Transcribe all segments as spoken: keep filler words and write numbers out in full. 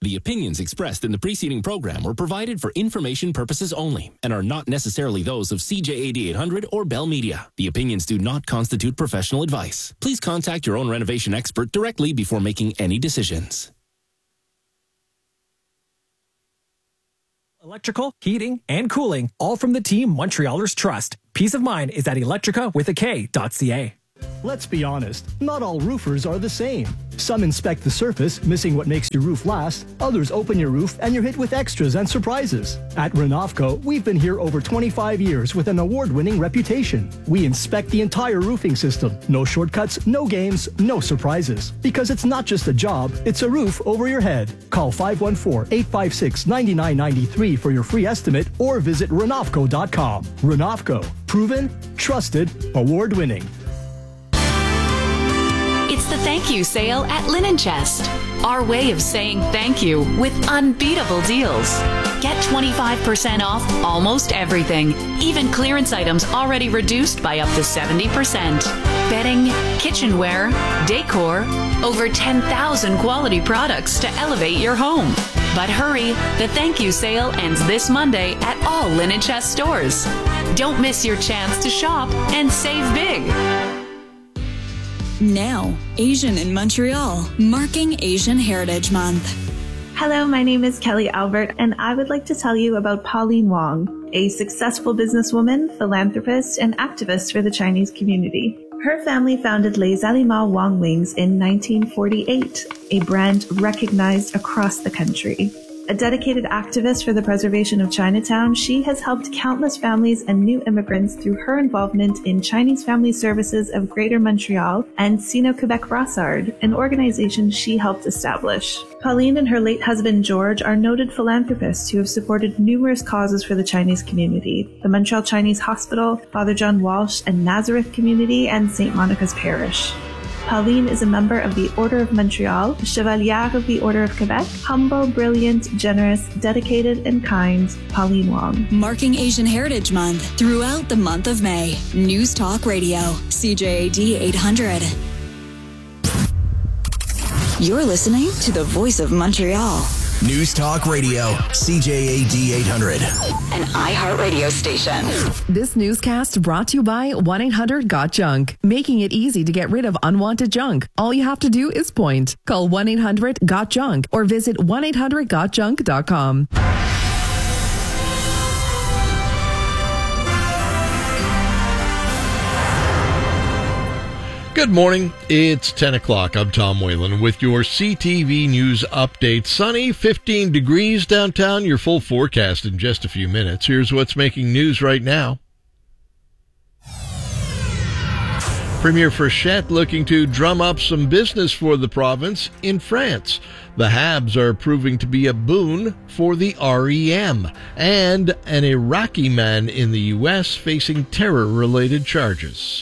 The opinions expressed in the preceding program were provided for information purposes only and are not necessarily those of C J A D eight hundred or Bell Media. The opinions do not constitute professional advice. Please contact your own renovation expert directly before making any decisions. Electrical, heating, and cooling, all from the team Montrealers trust. Peace of mind is at electrica with a K dot C A. Let's be honest, not all roofers are the same. Some inspect the surface, missing what makes your roof last. Others open your roof and you're hit with extras and surprises. At Renovco, we've been here over twenty-five years with an award-winning reputation. We inspect the entire roofing system. No shortcuts, no games, no surprises. Because it's not just a job, it's a roof over your head. Call five one four, eight five six, nine nine nine three for your free estimate or visit renovco dot com. Renovco, proven, trusted, award-winning. It's the thank you sale at Linen Chest. Our way of saying thank you with unbeatable deals. Get twenty-five percent off almost everything. Even clearance items already reduced by up to seventy percent. Bedding, kitchenware, decor, over ten thousand quality products to elevate your home. But hurry, the thank you sale ends this Monday at all Linen Chest stores. Don't miss your chance to shop and save big. Now, Asian in Montreal, marking Asian Heritage Month. Hello, my name is Kelly Albert, and I would like to tell you about Pauline Wong, a successful businesswoman, philanthropist, and activist for the Chinese community. Her family founded Les Aliments Wong Wings in nineteen forty-eight, a brand recognized across the country. A dedicated activist for the preservation of Chinatown, she has helped countless families and new immigrants through her involvement in Chinese Family Services of Greater Montreal and Sino-Quebec Brassard, an organization she helped establish. Pauline and her late husband George are noted philanthropists who have supported numerous causes for the Chinese community: the Montreal Chinese Hospital, Father John Walsh and Nazareth Community, and Saint Monica's Parish. Pauline is a member of the Order of Montreal, Chevalier of the Order of Quebec, humble, brilliant, generous, dedicated, and kind, Pauline Wong. Marking Asian Heritage Month throughout the month of May. News Talk Radio, C J A D eight hundred. You're listening to the Voice of Montreal. News Talk Radio, C J A D eight hundred. An iHeartRadio station. This newscast brought to you by one eight hundred got junk, making it easy to get rid of unwanted junk. All you have to do is point. Call one eight hundred got junk or visit one eight hundred got junk dot com. Good morning. It's ten o'clock. I'm Tom Whalen with your C T V News update. Sunny, fifteen degrees downtown. Your full forecast in just a few minutes. Here's what's making news right now. Premier Frechette looking to drum up some business for the province in France. The Habs are proving to be a boon for the R E M. And an Iraqi man in the U S facing terror-related charges.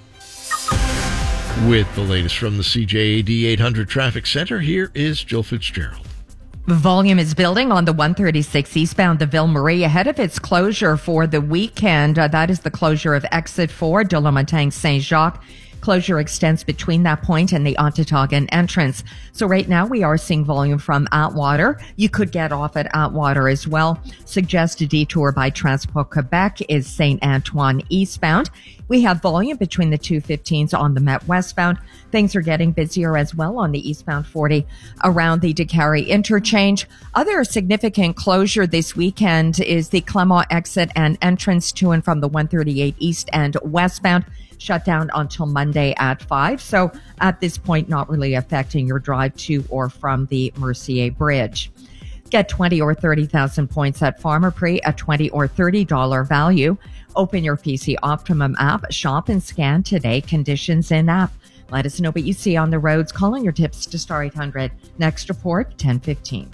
With the latest from the C J A D eight hundred Traffic Center, here is Jill Fitzgerald. The volume is building on the one thirty-six eastbound to Ville-Marie ahead of its closure for the weekend. Uh, that is the closure of exit four, de la Montagne Saint-Jacques. Closure extends between that point and the Ontotogon entrance. So right now we are seeing volume from Atwater. You could get off at Atwater as well. Suggested detour by Transport Quebec is Saint Antoine eastbound. We have volume between the two fifteens on the Met westbound. Things are getting busier as well on the eastbound forty around the Décarie interchange. Other significant closure this weekend is the Clermont exit and entrance to and from the one thirty-eight east and westbound. Shut down until Monday at five. So at this point, not really affecting your drive to or from the Mercier Bridge. Get twenty or thirty thousand points at Pharmaprix, a twenty or thirty dollars value. Open your P C Optimum app, shop and scan today. Conditions in app. Let us know what you see on the roads. Calling your tips to Star eight hundred. Next report, ten fifteen.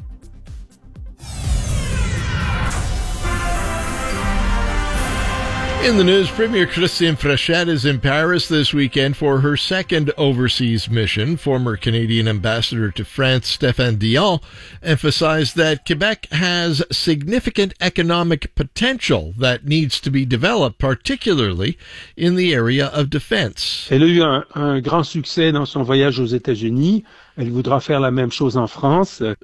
In the news, Premier Christine Frechette is in Paris this weekend for her second overseas mission. Former Canadian ambassador to France, Stéphane Dion, emphasized that Quebec has significant economic potential that needs to be developed, particularly in the area of defense. Elle a eu un, un grand succès dans son voyage aux États-Unis. Elle voudra faire la même chose en France.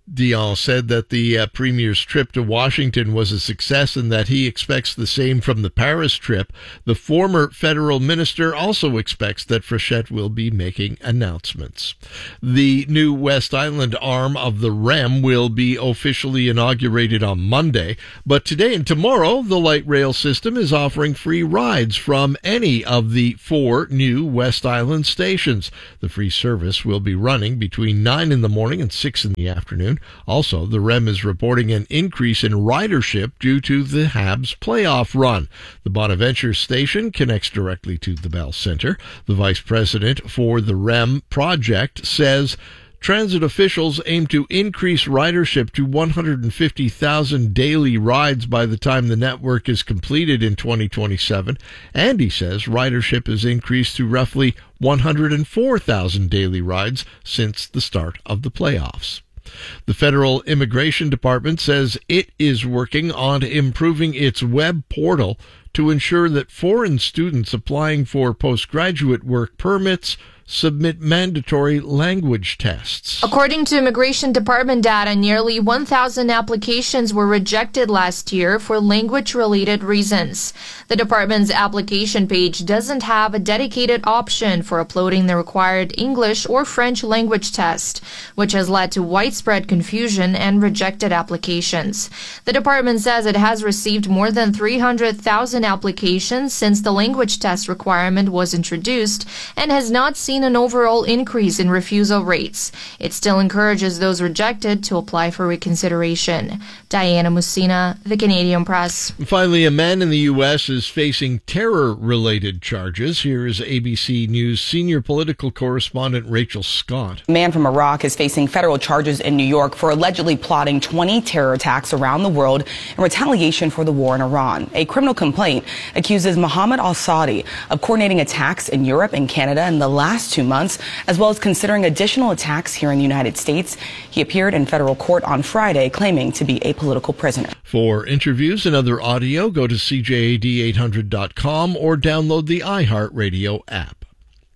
Dion said that the uh, premier's trip to Washington was a success and that he expects the same from the Paris trip. The former federal minister also expects that Frechette will be making announcements. The new West Island arm of the R E M will be officially inaugurated on Monday, but today and tomorrow the light rail system is offering free rides from any of the four new West Island stations. The free service will be running between nine in the morning and six in the afternoon. Also, the R E M is reporting an increase in ridership due to the Habs playoff run. The Bonaventure station connects directly to the Bell Center. The vice president for the R E M project says transit officials aim to increase ridership to one hundred fifty thousand daily rides by the time the network is completed in twenty twenty-seven. And he says ridership has increased to roughly one hundred four thousand daily rides since the start of the playoffs. The Federal Immigration Department says it is working on improving its web portal to ensure that foreign students applying for postgraduate work permits submit mandatory language tests. According to Immigration Department data, nearly one thousand applications were rejected last year for language-related reasons. The department's application page doesn't have a dedicated option for uploading the required English or French language test, which has led to widespread confusion and rejected applications. The department says it has received more than three hundred thousand applications since the language test requirement was introduced and has not seen an overall increase in refusal rates. It still encourages those rejected to apply for reconsideration. Diana Musina, The Canadian Press. Finally, a man in the U S is facing terror-related charges. Here is A B C News senior political correspondent Rachel Scott. A man from Iraq is facing federal charges in New York for allegedly plotting twenty terror attacks around the world in retaliation for the war in Iran. A criminal complaint accuses Mohammed al-Saudi of coordinating attacks in Europe and Canada in the last two months, as well as considering additional attacks here in the United States. He appeared in federal court on Friday, claiming to be a political prisoner. For interviews and other audio, go to C J A D eight hundred dot com or download the iHeartRadio app.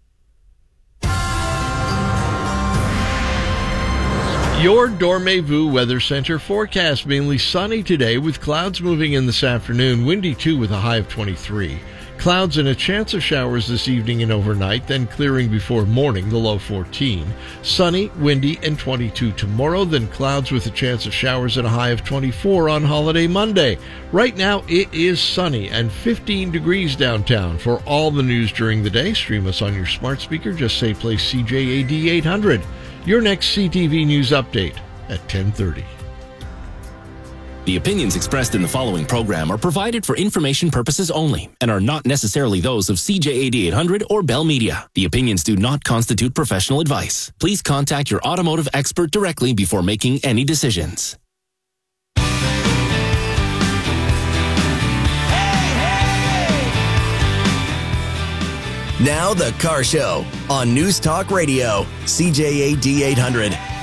Your Dormez-vous Weather Center forecast mainly sunny today with clouds moving in this afternoon, windy too with a high of twenty-three. Clouds and a chance of showers this evening and overnight, then clearing before morning, the low fourteen. Sunny, windy, and twenty-two tomorrow, then clouds with a chance of showers and a high of twenty-four on holiday Monday. Right now, it is sunny and fifteen degrees downtown. For all the news during the day, stream us on your smart speaker. Just say play C J A D eight hundred. Your next C T V News update at ten thirty. The opinions expressed in the following program are provided for information purposes only and are not necessarily those of C J A D eight hundred or Bell Media. The opinions do not constitute professional advice. Please contact your automotive expert directly before making any decisions. Now the Car Show on News Talk Radio, C J A D eight hundred.